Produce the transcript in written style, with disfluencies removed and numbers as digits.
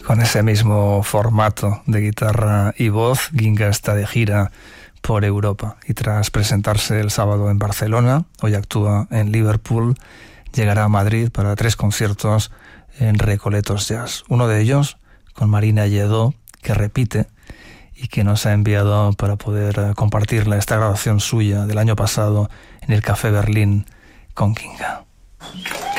Con ese mismo formato de guitarra y voz, Ginga está de gira por Europa y tras presentarse el sábado en Barcelona, hoy actúa en Liverpool, llegará a Madrid para 3 conciertos en Recoletos Jazz. Uno de ellos con Marina Lledó, que repite y que nos ha enviado para poder compartirla esta grabación suya del año pasado en el Café Berlín con Ginga.